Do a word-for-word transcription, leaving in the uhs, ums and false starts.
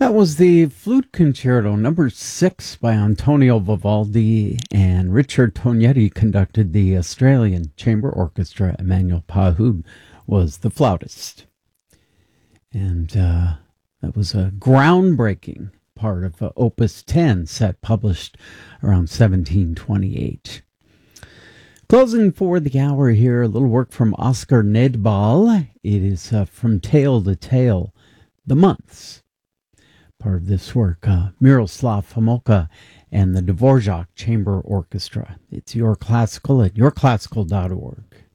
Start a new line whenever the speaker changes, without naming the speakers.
That was the Flute Concerto number six by Antonio Vivaldi, and Richard Tognetti conducted the Australian Chamber Orchestra. Emmanuel Pahud was the flautist. And uh, that was a groundbreaking part of uh, Opus ten, set published around seventeen twenty-eight. Closing for the hour here, a little work from Oscar Nedbal. It is uh, From Tale to Tale, The Months. Part of this work, uh, Miroslav Homolka and the Dvorak Chamber Orchestra. It's Your Classical at your classical dot org.